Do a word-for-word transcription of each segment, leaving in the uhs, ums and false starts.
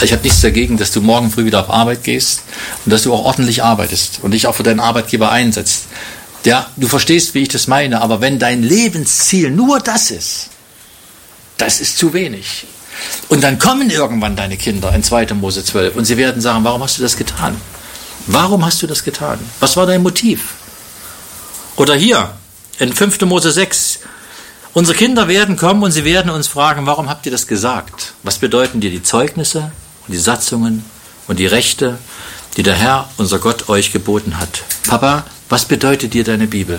Also ich habe nichts dagegen, dass du morgen früh wieder auf Arbeit gehst und dass du auch ordentlich arbeitest und dich auch für deinen Arbeitgeber einsetzt. Ja, du verstehst, wie ich das meine, aber wenn dein Lebensziel nur das ist, das ist zu wenig. Und dann kommen irgendwann deine Kinder in zweiter Mose zwölf und sie werden sagen, warum hast du das getan? Warum hast du das getan? Was war dein Motiv? Oder hier in fünfter Mose sechs, unsere Kinder werden kommen und sie werden uns fragen, warum habt ihr das gesagt? Was bedeuten dir die Zeugnisse und die Satzungen und die Rechte, die der Herr, unser Gott, euch geboten hat? Papa, was bedeutet dir deine Bibel?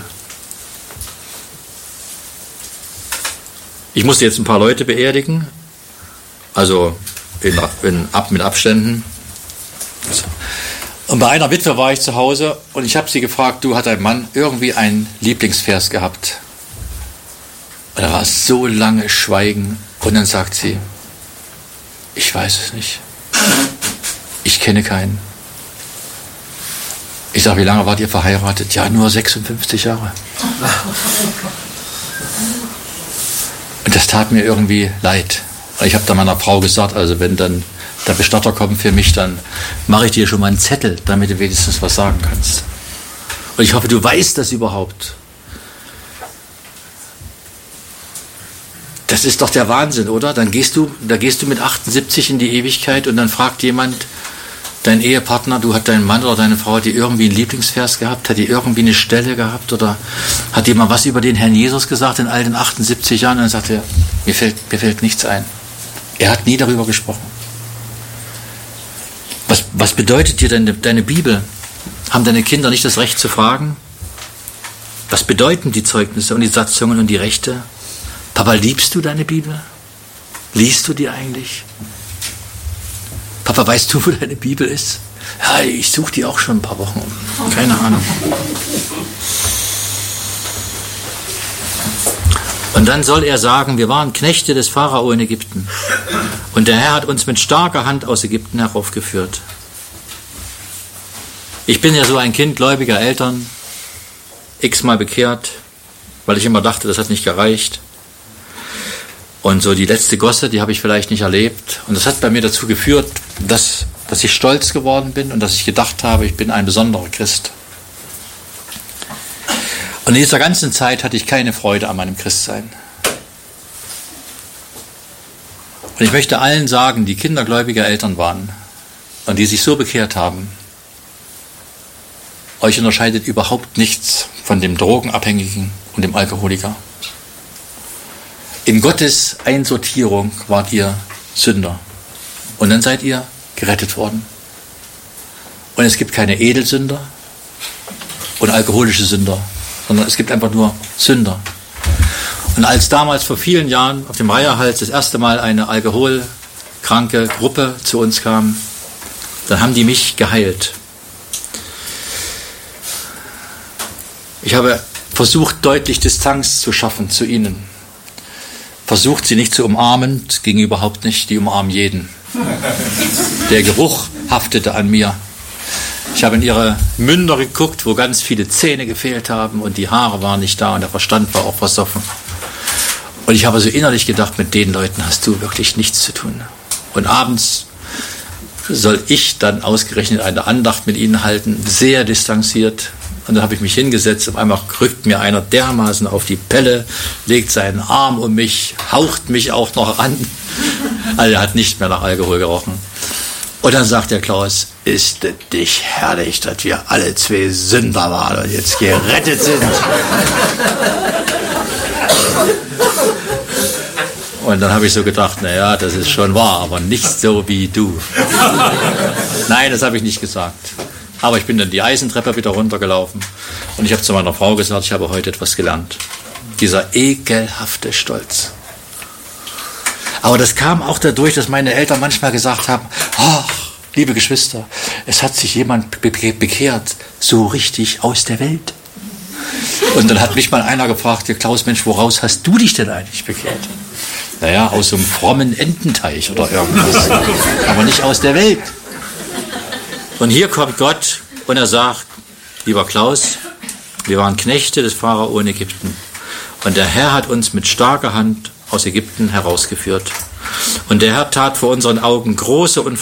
Ich musste jetzt ein paar Leute beerdigen, also in, in, ab, mit Abständen. Und bei einer Witwe war ich zu Hause und ich habe sie gefragt, du, hat dein Mann irgendwie einen Lieblingsvers gehabt? Und da war so lange Schweigen und dann sagt sie, ich weiß es nicht. Ich kenne keinen. Ich sage, wie lange wart ihr verheiratet? Ja, nur sechsundfünfzig Jahre. Und das tat mir irgendwie leid. Ich habe dann meiner Frau gesagt, also wenn dann der Bestatter kommt für mich, dann mache ich dir schon mal einen Zettel, damit du wenigstens was sagen kannst. Und ich hoffe, du weißt das überhaupt. Das ist doch der Wahnsinn, oder? Dann gehst du, da gehst du mit achtundsiebzig in die Ewigkeit und dann fragt jemand, dein Ehepartner, du, hat dein Mann oder deine Frau, hat die irgendwie einen Lieblingsvers gehabt, hat die irgendwie eine Stelle gehabt oder hat die mal was über den Herrn Jesus gesagt in all den achtundsiebzig Jahren? Und dann sagt er, mir fällt, mir fällt nichts ein. Er hat nie darüber gesprochen. Was, was bedeutet dir deine, deine Bibel? Haben deine Kinder nicht das Recht zu fragen? Was bedeuten die Zeugnisse und die Satzungen und die Rechte? Papa, liebst du deine Bibel? Liest du die eigentlich? Papa, weißt du, wo deine Bibel ist? Ja, ich suche die auch schon ein paar Wochen. Keine Ahnung. Und dann soll er sagen, wir waren Knechte des Pharao in Ägypten. Und der Herr hat uns mit starker Hand aus Ägypten heraufgeführt. Ich bin ja so ein Kind gläubiger Eltern, x-mal bekehrt, weil ich immer dachte, das hat nicht gereicht. Und so die letzte Gosse, die habe ich vielleicht nicht erlebt. Und das hat bei mir dazu geführt, dass, dass ich stolz geworden bin und dass ich gedacht habe, ich bin ein besonderer Christ. Und in dieser ganzen Zeit hatte ich keine Freude an meinem Christsein. Und ich möchte allen sagen, die kindergläubige Eltern waren und die sich so bekehrt haben, euch unterscheidet überhaupt nichts von dem Drogenabhängigen und dem Alkoholiker. In Gottes Einsortierung wart ihr Sünder. Und dann seid ihr gerettet worden. Und es gibt keine Edelsünder und alkoholische Sünder, sondern es gibt einfach nur Sünder. Und als damals vor vielen Jahren auf dem Reiherhals das erste Mal eine alkoholkranke Gruppe zu uns kam, dann haben die mich geheilt. Ich habe versucht, deutlich Distanz zu schaffen zu ihnen. Versucht, sie nicht zu umarmen, das ging überhaupt nicht, die umarmen jeden. Der Geruch haftete an mir. Ich habe in ihre Münder geguckt, wo ganz viele Zähne gefehlt haben und die Haare waren nicht da und der Verstand war auch versoffen. Und ich habe so innerlich gedacht, mit den Leuten hast du wirklich nichts zu tun. Und abends soll ich dann ausgerechnet eine Andacht mit ihnen halten, sehr distanziert. Und dann habe ich mich hingesetzt, auf einmal rückt mir einer dermaßen auf die Pelle, legt seinen Arm um mich, haucht mich auch noch an. Also er hat nicht mehr nach Alkohol gerochen. Und dann sagt der Klaus, ist es dich herrlich, dass wir alle zwei Sünder waren und jetzt gerettet sind. Und dann habe ich so gedacht, naja, das ist schon wahr, aber nicht so wie du. Nein, das habe ich nicht gesagt. Aber ich bin dann die Eisentreppe wieder runtergelaufen und ich habe zu meiner Frau gesagt, ich habe heute etwas gelernt. Dieser ekelhafte Stolz. Aber das kam auch dadurch, dass meine Eltern manchmal gesagt haben, ach, liebe Geschwister, es hat sich jemand bekehrt, so richtig aus der Welt. Und dann hat mich mal einer gefragt, der Klaus, Mensch, woraus hast du dich denn eigentlich bekehrt? Naja, aus so einem frommen Ententeich oder irgendwas, aber nicht aus der Welt. Und hier kommt Gott und er sagt, lieber Klaus, wir waren Knechte des Pharao in Ägypten. Und der Herr hat uns mit starker Hand aus Ägypten herausgeführt. Und der Herr tat vor unseren Augen große und